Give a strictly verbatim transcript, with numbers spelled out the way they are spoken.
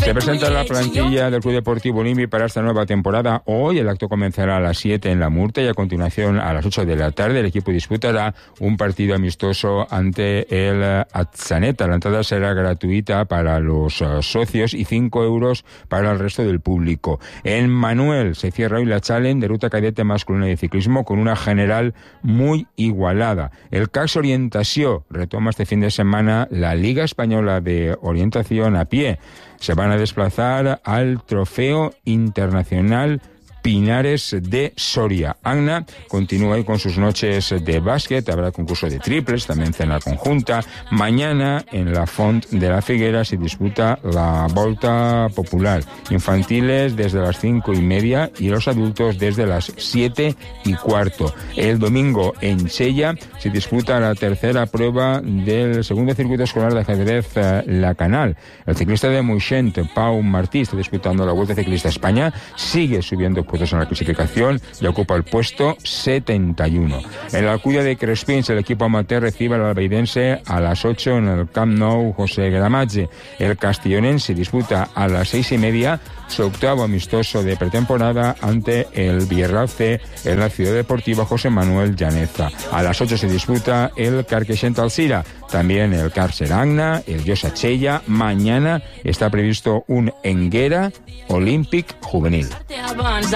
Se presenta la plantilla del Club Deportivo Olympic para esta nueva temporada. Hoy el acto comenzará a las siete en La Murta y a continuación a las ocho de la tarde el equipo disputará un partido amistoso ante el Atzaneta. La entrada será gratuita para los uh, socios y cinco euros para el resto del público. En Manuel se cierra hoy la Challenge de ruta cadete masculina de ciclismo con una general muy igualada. El C A S Orientació retoma este fin de semana la Liga Española de Orientación a pie. Se van a desplazar al Trofeo Internacional Pinares de Soria. Agna continúa ahí con sus noches de básquet, habrá concurso de triples, también cena conjunta. Mañana en la Font de la Figuera se disputa la Volta Popular. Infantiles desde las cinco y media y los adultos desde las siete y cuarto. El domingo en Sella se disputa la tercera prueba del segundo circuito escolar de ajedrez eh, La Canal. El ciclista de Moixent, Pau Martí, está disputando la Vuelta Ciclista España, sigue subiendo puestos en la clasificación y ocupa el puesto setenta y uno. En la Alcudia de Crespins, el equipo amateur recibe al albeidense a las ocho en el Camp Nou José Gramatge. El castellonense disputa a las seis y media su octavo amistoso de pretemporada ante el Villarreal C en la Ciudad Deportiva José Manuel Llaneza. A las ocho se disputa el Carqueixent Alzira, también el Càrcer Agna, el Josa Chella. Mañana está previsto un Enguera Olímpic juvenil.